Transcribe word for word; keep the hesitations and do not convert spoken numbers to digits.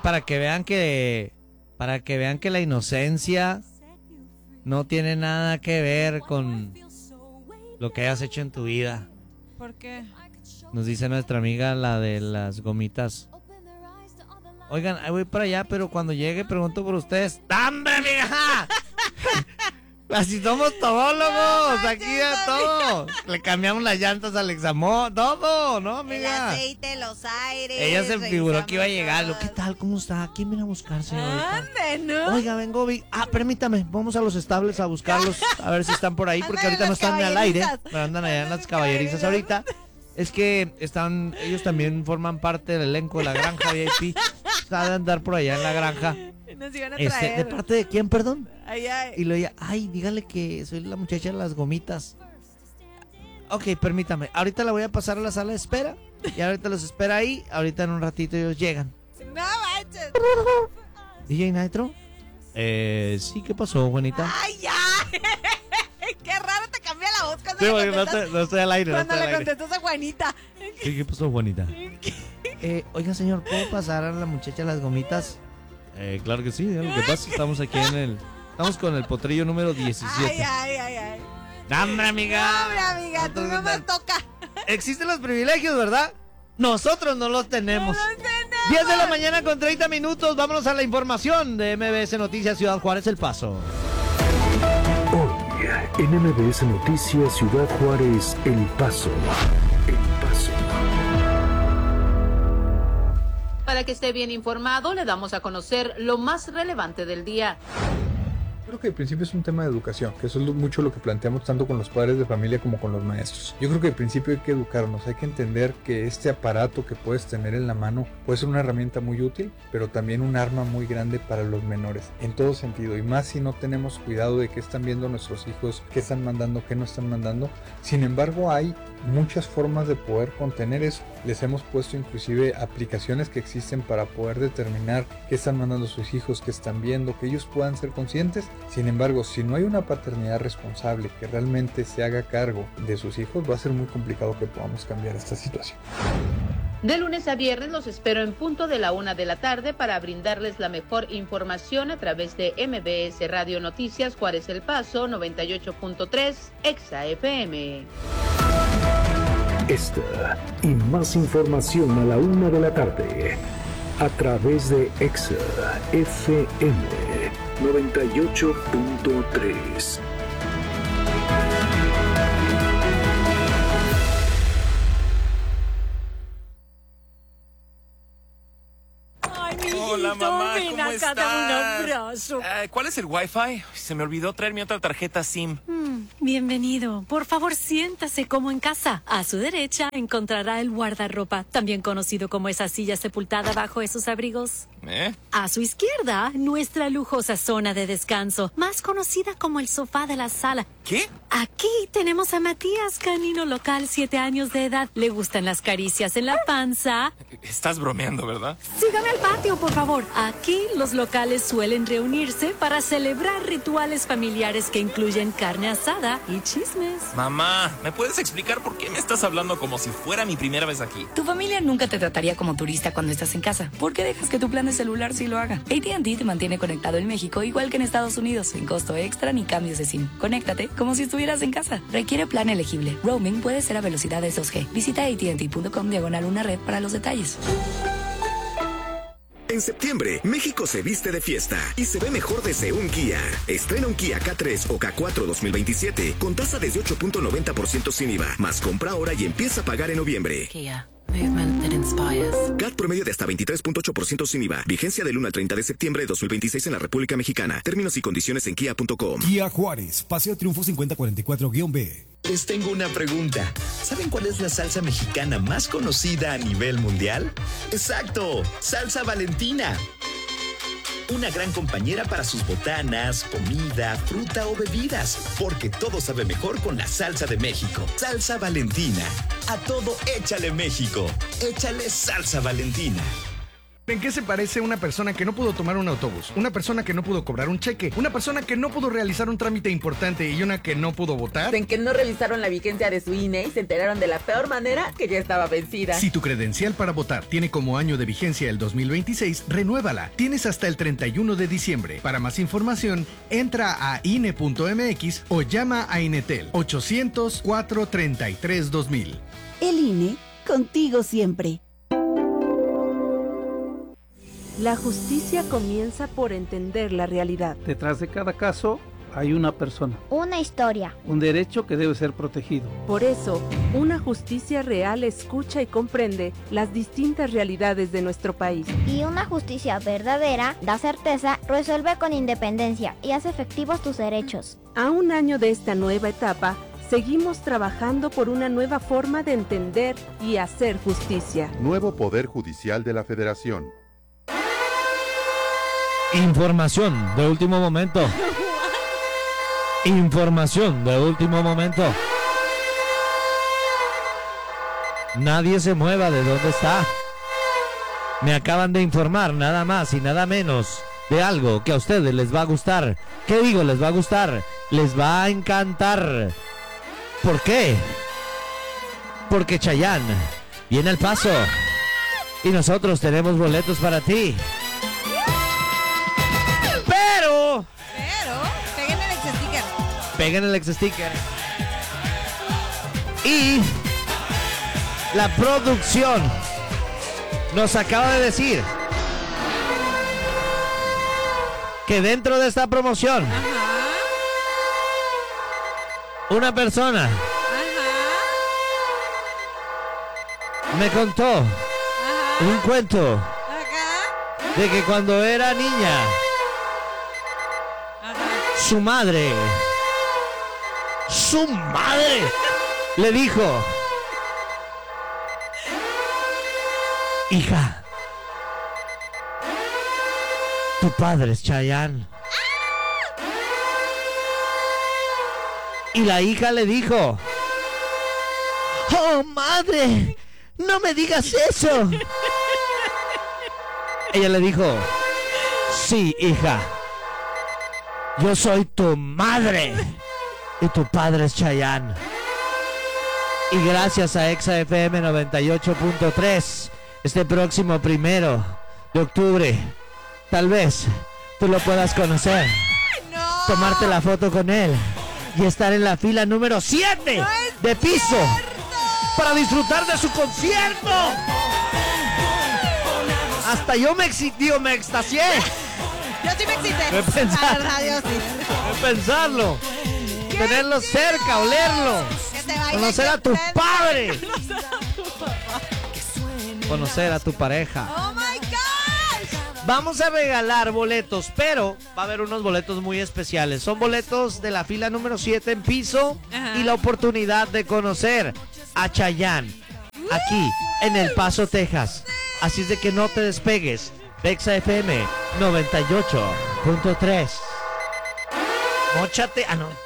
para que vean que para que vean que la inocencia no tiene nada que ver con lo que hayas hecho en tu vida. ¿Por qué? Nos dice nuestra amiga la de las gomitas. Oigan, ahí voy para allá, pero cuando llegue pregunto por ustedes. ¡Dame, mija! Así somos todólogos, no, aquí a todo. Le cambiamos las llantas al examor, todo, ¿no, amiga? El aceite, los aires. Ella se figuró que iba a llegar. ¿Qué tal? ¿Cómo está? ¿Quién viene a buscarse ahorita? Ande, ¿no? Oiga, vengo. Vi... Ah, permítame. Vamos a los estables a buscarlos. A ver si están por ahí, porque ahorita no están al aire. Pero andan allá en las caballerizas ahorita. Es que están, ellos también forman parte del elenco de la granja V I P. Saben andar por allá en la granja. Nos iban a Este, traer. ¿de parte de quién, perdón? Ay, ay. Y le oía, ay, dígale que soy la muchacha de las gomitas. Ok, permítame. Ahorita la voy a pasar a la sala de espera. Y ahorita los espera ahí. Ahorita en un ratito ellos llegan. No manches. ¿D J Nitro? Eh, sí, ¿qué pasó, Juanita? Ay, ya. Qué raro te cambia la voz cuando Sí, le porque no, contestas, te- no estoy al aire. No cuando estoy le al aire. contestas a Juanita. Sí, ¿qué pasó, Juanita? Eh, oiga, señor, ¿puedo pasar a la muchacha de las gomitas? Eh, claro que sí, ¿eh? Lo que pasa es que estamos aquí en el... Estamos con el potrillo número Ay, diecisiete. ay, ay, ay. ¡Dame, amiga! Hombre, amiga, tú no me toca. Existen los privilegios, ¿verdad? Nosotros no los tenemos. No los tenemos. diez de la mañana con treinta minutos. Vámonos a la información de M B S Noticias Ciudad Juárez, El Paso. Hoy, en M B S Noticias Ciudad Juárez, El Paso. El Paso. Para que esté bien informado, le damos a conocer lo más relevante del día. Creo que al principio es un tema de educación, que eso es lo- mucho lo que planteamos tanto con los padres de familia como con los maestros. Yo creo que al principio hay que educarnos, hay que entender que este aparato que puedes tener en la mano puede ser una herramienta muy útil, pero también un arma muy grande para los menores, en todo sentido, y más si no tenemos cuidado de qué están viendo nuestros hijos, qué están mandando, qué no están mandando. Sin embargo, hay muchas formas de poder contener eso. Les hemos puesto inclusive aplicaciones que existen para poder determinar qué están mandando sus hijos, qué están viendo, que ellos puedan ser conscientes. Sin embargo, si no hay una paternidad responsable que realmente se haga cargo de sus hijos, va a ser muy complicado que podamos cambiar esta situación. De lunes a viernes los espero en punto de la una de la tarde para brindarles la mejor información a través de M B S Radio Noticias Juárez El Paso noventa y ocho punto tres Exa F M. Esta y más información a la una de la tarde a través de Exa F M noventa y ocho punto tres. Ay, mi Hola, hijito, mamá, ven ¿cómo acá, estás? dame un abrazo. Eh, ¿Cuál es el Wi-Fi? Se me olvidó traer mi otra tarjeta SIM. Mm, bienvenido. Por favor, siéntase como en casa. A su derecha encontrará el guardarropa, también conocido como esa silla sepultada bajo esos abrigos. ¿Eh? A su izquierda, nuestra lujosa zona de descanso, más conocida como el sofá de la sala. ¿Qué? Aquí tenemos a Matías, canino local, siete años de edad. Le gustan las caricias en la panza. Estás bromeando, ¿verdad? Sígame al patio, por favor. Aquí los locales suelen reunirse para celebrar rituales familiares que incluyen carne asada y chismes. Mamá, ¿me puedes explicar por qué me estás hablando como si fuera mi primera vez aquí? Tu familia nunca te trataría como turista cuando estás en casa. ¿Por qué dejas que tu plan de celular sí lo haga? A T and T te mantiene conectado en México igual que en Estados Unidos, sin costo extra ni cambios de SIM. Conéctate como si estuvieras en casa. Requiere plan elegible. Roaming puede ser a velocidades dos G. Visita A T and T punto com diagonal una red para los detalles. En septiembre, México se viste de fiesta y se ve mejor desde un Kia. Estrena un Kia K tres o K cuatro dos mil veintisiete con tasa desde ocho punto noventa por ciento sin I V A, más compra ahora y empieza a pagar en noviembre. Kia. Movement that inspires. C A T promedio de hasta veintitrés punto ocho por ciento sin I V A. Vigencia del uno al treinta de septiembre de dos mil veintiséis en la República Mexicana. Términos y condiciones en kia punto com. Kia Juárez, Paseo Triunfo cincuenta cuarenta y cuatro B. Les tengo una pregunta. ¿Saben cuál es la salsa mexicana más conocida a nivel mundial? ¡Exacto! ¡Salsa Valentina! Una gran compañera para sus botanas, comida, fruta o bebidas, porque todo sabe mejor con la salsa de México. Salsa Valentina. A todo échale México. Échale salsa Valentina. ¿En qué se parece una persona que no pudo tomar un autobús? Una persona que no pudo cobrar un cheque, una persona que no pudo realizar un trámite importante y una que no pudo votar. En que no revisaron la vigencia de su I N E y se enteraron de la peor manera que ya estaba vencida. Si tu credencial para votar tiene como año de vigencia el dos mil veintiséis, renuévala. Tienes hasta el treinta y uno de diciembre. Para más información, entra a I N E punto M X o llama a Inetel ochocientos, cuatrocientos treinta y tres, dos mil. El I N E, contigo siempre. La justicia comienza por entender la realidad. Detrás de cada caso hay una persona. Una historia. Un derecho que debe ser protegido. Por eso, una justicia real escucha y comprende las distintas realidades de nuestro país. Y una justicia verdadera da certeza, resuelve con independencia y hace efectivos tus derechos. A un año de esta nueva etapa, seguimos trabajando por una nueva forma de entender y hacer justicia. Nuevo Poder Judicial de la Federación. Información de último momento. Información de último momento. Nadie se mueva de donde está. Me acaban de informar nada más y nada menos de algo que a ustedes les va a gustar. ¿Qué digo? Les va a gustar. Les va a encantar. ¿Por qué? Porque Chayanne viene al Paso y nosotros tenemos boletos para ti. Pero, Pero, peguen el ex sticker. Peguen el ex sticker. Y la producción nos acaba de decir que dentro de esta promoción, ajá, una persona, ajá, me contó, ajá, un cuento, ajá, de que cuando era niña, ajá, su madre, su madre, le dijo: hija, tu padre es Chayanne. Y la hija le dijo: oh, madre, no me digas eso. Ella le dijo: sí, hija, yo soy tu madre y tu padre es Chayanne. Y gracias a Exa F M noventa y ocho punto tres, este próximo primero de octubre, tal vez tú lo puedas conocer, no, tomarte la foto con él y estar en la fila número siete no de piso cierto, para disfrutar de su concierto. Hasta yo me excité, me extasié. Yo sí me excité. De pensar, radio, sí. de pensarlo, tenerlo cerca, olerlo, conocer a tu padre, conocer a tu pareja. Oh my gosh. Vamos a regalar boletos, pero va a haber unos boletos muy especiales. Son boletos de la fila número siete en piso. Ajá. Y la oportunidad de conocer a Chayanne aquí en El Paso, Texas. Así es de que no te despegues. Exa F M noventa y ocho punto tres. Móchate. Ah, no.